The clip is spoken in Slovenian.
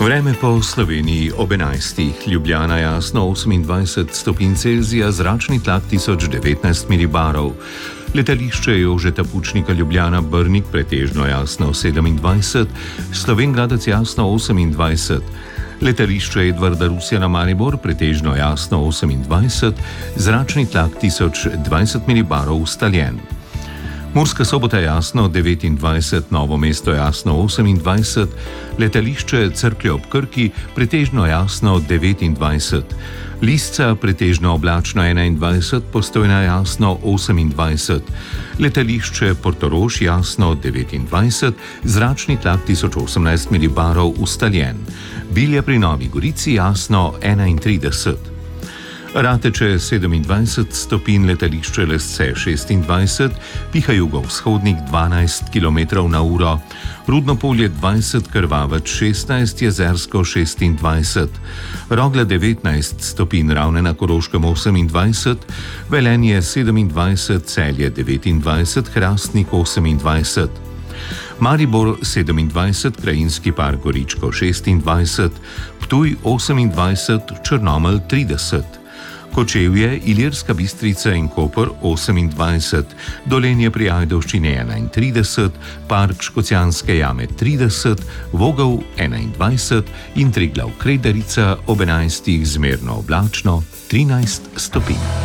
Vreme po Sloveniji ob 11. Ljubljana jasno 28 stopinj Celzija, zračni tlak 1019 milibarov. Letališče Jožeta Pučnika Ljubljana Brnik pretežno jasno 27, Slovenj Gradec jasno 28. Letališče Edvarda Rusjana Maribor pretežno jasno 28, zračni tlak 1020 milibarov ustaljen. Murska Sobota jasno 29, Novo mesto jasno 28, letališče Cerklje ob Krki pretežno jasno 29, Lisca pretežno oblačno 21, Postojna jasno 28, letališče Portorož jasno 29, zračni tlak 1018 milibarov ustaljen, Bilje pri Novi Gorici jasno 31. Rateče 27 stopinj, letališče Lesce 26, piha jugovzhodnik 12 km/h, Rudno Polje 20, Krvavac 16, Jezersko 26, Rogla 19 stopinj, Ravne na Koroškem 28, Velenje 27, Celje 29, Hrastnik 28, Maribor 27, Krajinski park Goričko 26, Ptuj 28, Črnomelj 30, Kočevje, Ilirska Bistrica in Koper 28, Dolenje pri Ajdovščini 31, Park Škocjanske jame 30, Vogel 21 in Triglav Kredarica ob 11. zmerno oblačno 13 stopinj.